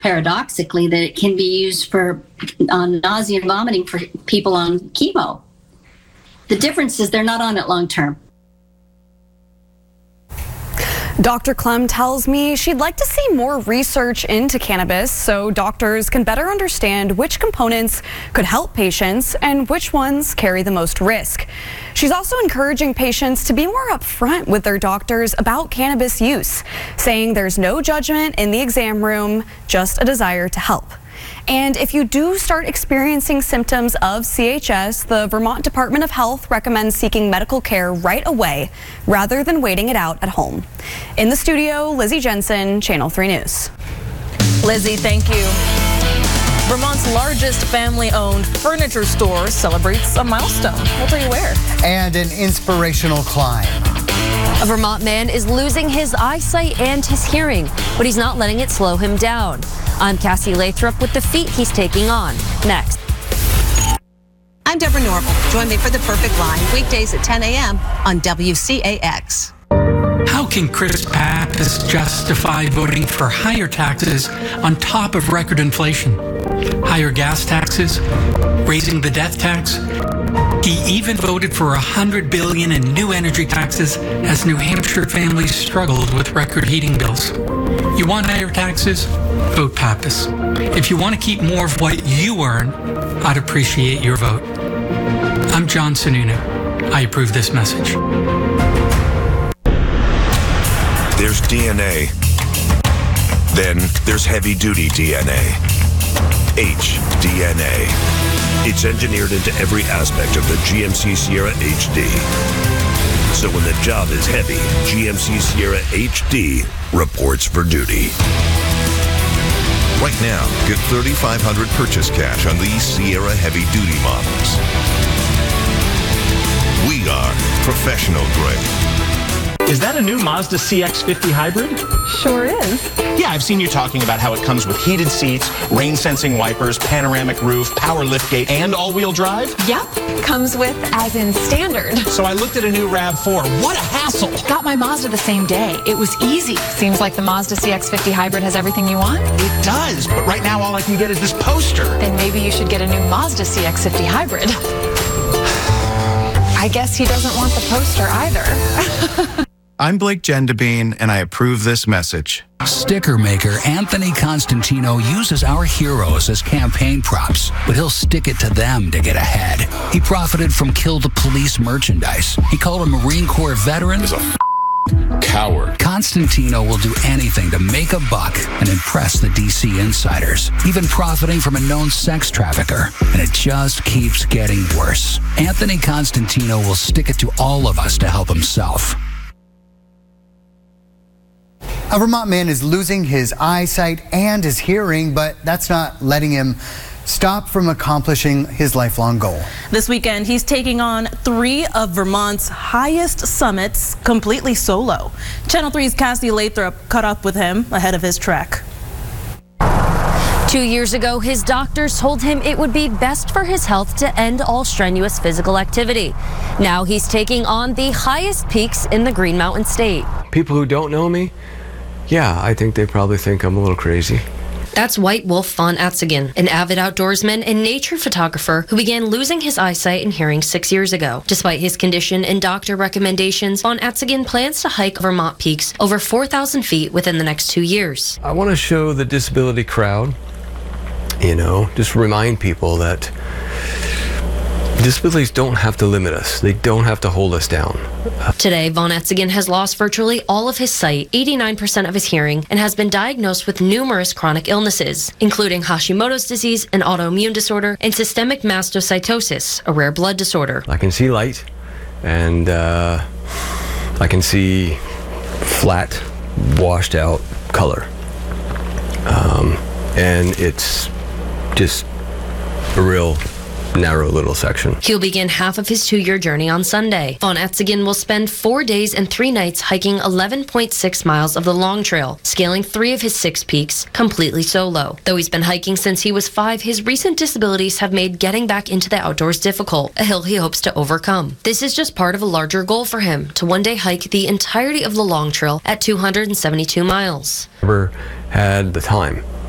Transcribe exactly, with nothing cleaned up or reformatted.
paradoxically, that it can be used for um, nausea and vomiting for people on chemo. The difference is they're not on it long term. Doctor Clem tells me she'd like to see more research into cannabis so doctors can better understand which components could help patients and which ones carry the most risk. She's also encouraging patients to be more upfront with their doctors about cannabis use, saying there's no judgment in the exam room, just a desire to help. And if you do start experiencing symptoms of C H S, the Vermont Department of Health recommends seeking medical care right away rather than waiting it out at home. In the studio, Lizzie Jensen, Channel three News. Lizzie, thank you. Vermont's largest family-owned furniture store celebrates a milestone. We'll tell you where. And an inspirational climb. A Vermont man is losing his eyesight and his hearing, but he's not letting it slow him down. I'm Cassie Lathrop with the feat he's taking on. Next. I'm Deborah Norville. Join me for The Perfect Line, weekdays at ten a m on W C A X. How can Chris Pappas justify voting for higher taxes on top of record inflation? Higher gas taxes? Raising the death tax? He even voted for one hundred billion dollars in new energy taxes as New Hampshire families struggled with record heating bills. You want higher taxes? Vote Pappas. If you want to keep more of what you earn, I'd appreciate your vote. I'm John Sununu. I approve this message. There's D N A. Then there's heavy-duty D N A. H D N A. It's engineered into every aspect of the G M C Sierra H D. So when the job is heavy, G M C Sierra H D reports for duty. Right now, get thirty-five hundred dollars purchase cash on these Sierra heavy-duty models. We are professional grade. Is that a new Mazda C X fifty hybrid? Sure is. Yeah, I've seen you talking about how it comes with heated seats, rain-sensing wipers, panoramic roof, power liftgate, and all-wheel drive? Yep, comes with as in standard. So I looked at a new RAV four. What a hassle! Got my Mazda the same day. It was easy. Seems like the Mazda C X fifty hybrid has everything you want. It does, but right now all I can get is this poster. Then maybe you should get a new Mazda C X fifty hybrid. I guess he doesn't want the poster either. I'm Blake Gendabine, and I approve this message. Sticker maker Anthony Constantino uses our heroes as campaign props, but he'll stick it to them to get ahead. He profited from Kill the Police merchandise. He called a Marine Corps veteran a coward. Constantino will do anything to make a buck and impress the D C insiders, even profiting from a known sex trafficker. And it just keeps getting worse. Anthony Constantino will stick it to all of us to help himself. A Vermont man is losing his eyesight and his hearing, but that's not letting him stop from accomplishing his lifelong goal. This weekend, he's taking on three of Vermont's highest summits completely solo. Channel three's Cassie Lathrop caught up with him ahead of his trek. Two years ago, his doctors told him it would be best for his health to end all strenuous physical activity. Now he's taking on the highest peaks in the Green Mountain State. People who don't know me, yeah, I think they probably think I'm a little crazy. That's White Wolf von Atzigen, an avid outdoorsman and nature photographer who began losing his eyesight and hearing six years ago. Despite his condition and doctor recommendations, von Atzigen plans to hike Vermont peaks over four thousand feet within the next two years. I want to show the disability crowd, you know, just remind people that disabilities don't have to limit us. They don't have to hold us down. Today, von Atzigen has lost virtually all of his sight, eighty-nine percent of his hearing, and has been diagnosed with numerous chronic illnesses, including Hashimoto's disease, an autoimmune disorder, and systemic mastocytosis, a rare blood disorder. I can see light, and uh, I can see flat, washed out color. Um, and it's just a real narrow little section. He'll begin half of his two-year journey on Sunday. Von Atzigen will spend four days and three nights hiking eleven point six miles of the Long Trail, scaling three of his six peaks completely solo. Though he's been hiking since he was five, his recent disabilities have made getting back into the outdoors difficult, a hill he hopes to overcome. This is just part of a larger goal for him, to one day hike the entirety of the Long Trail at two hundred seventy-two miles. Never had the time